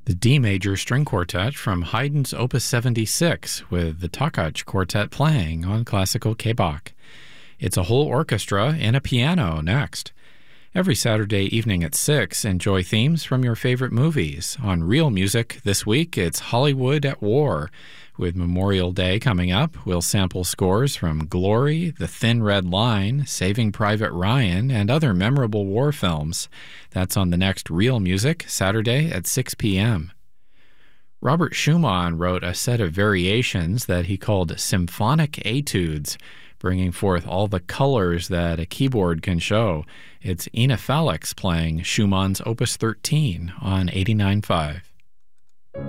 The D major string quartet from Haydn's Opus 76 with the Takacs Quartet playing on classical K-Bach. It's a whole orchestra and a piano next. Every Saturday evening at 6, enjoy themes from your favorite movies. On Real Music this week, it's Hollywood at War. With Memorial Day coming up, we'll sample scores from Glory, The Thin Red Line, Saving Private Ryan, and other memorable war films. That's on the next Real Music, Saturday at 6 p.m. Robert Schumann wrote a set of variations that he called symphonic etudes, bringing forth all the colors that a keyboard can show. It's Ina Felix playing Schumann's Opus 13 on 89.5.